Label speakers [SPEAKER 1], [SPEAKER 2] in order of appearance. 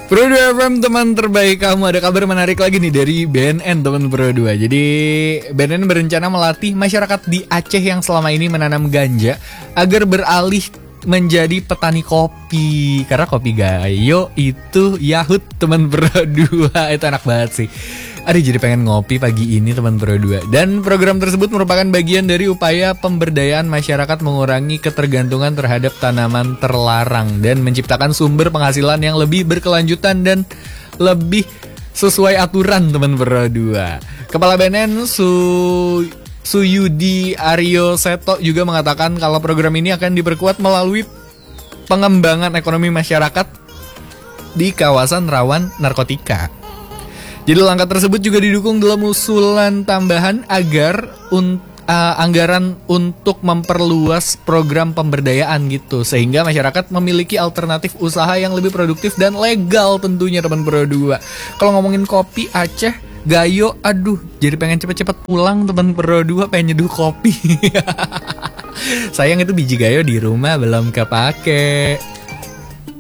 [SPEAKER 1] Pro 2 FM teman terbaik kamu, ada kabar menarik lagi nih dari BNN teman Pro 2. Jadi BNN berencana melatih masyarakat di Aceh yang selama ini menanam ganja agar beralih menjadi petani kopi. Karena kopi Gayo itu Yahut teman Pro 2. Itu enak banget sih. Aduh, jadi pengen ngopi pagi ini teman Pro 2. Dan program tersebut merupakan bagian dari upaya pemberdayaan masyarakat mengurangi ketergantungan terhadap tanaman terlarang dan menciptakan sumber penghasilan yang lebih berkelanjutan dan lebih sesuai aturan teman Pro 2. Kepala BNN Suyudi Aryo Seto juga mengatakan kalau program ini akan diperkuat melalui pengembangan ekonomi masyarakat di kawasan rawan narkotika. Jadi langkah tersebut juga didukung dalam usulan tambahan agar anggaran untuk memperluas program pemberdayaan gitu, sehingga masyarakat memiliki alternatif usaha yang lebih produktif dan legal tentunya teman Pro 2. Kalau ngomongin kopi Aceh Gayo, aduh jadi pengen cepet-cepet pulang teman Pro 2, pengen nyeduh kopi. Sayang itu biji Gayo di rumah belum kepake.